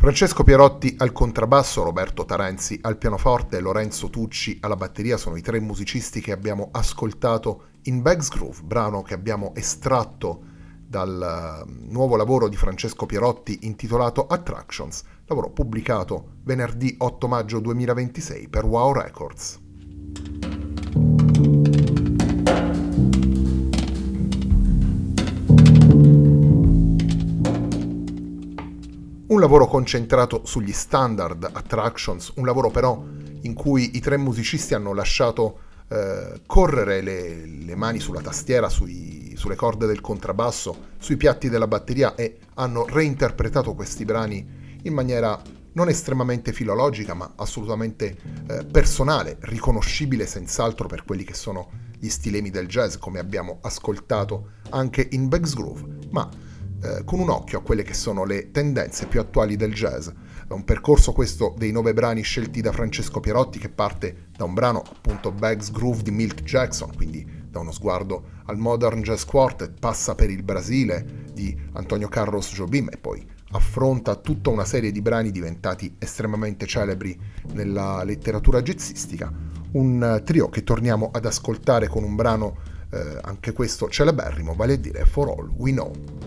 Francesco Pierotti al contrabbasso, Roberto Tarenzi al pianoforte e Lorenzo Tucci alla batteria sono i tre musicisti che abbiamo ascoltato in Bags Groove, brano che abbiamo estratto dal nuovo lavoro di Francesco Pierotti intitolato Attractions, lavoro pubblicato venerdì 8 maggio 2026 per Wow Records. Un lavoro concentrato sugli standard Attractions, un lavoro però in cui i tre musicisti hanno lasciato correre le mani sulla tastiera, sulle corde del contrabbasso, sui piatti della batteria e hanno reinterpretato questi brani in maniera non estremamente filologica ma assolutamente personale, riconoscibile senz'altro per quelli che sono gli stilemi del jazz, come abbiamo ascoltato anche in Bags Groove, ma con un occhio a quelle che sono le tendenze più attuali del jazz. È un percorso questo dei 9 brani scelti da Francesco Pierotti, che parte da un brano appunto Bags Groove di Milt Jackson, quindi da uno sguardo al Modern Jazz Quartet, passa per il Brasile di Antonio Carlos Jobim e poi affronta tutta una serie di brani diventati estremamente celebri nella letteratura jazzistica. Un trio che torniamo ad ascoltare con un brano anche questo celeberrimo, vale a dire For All We Know.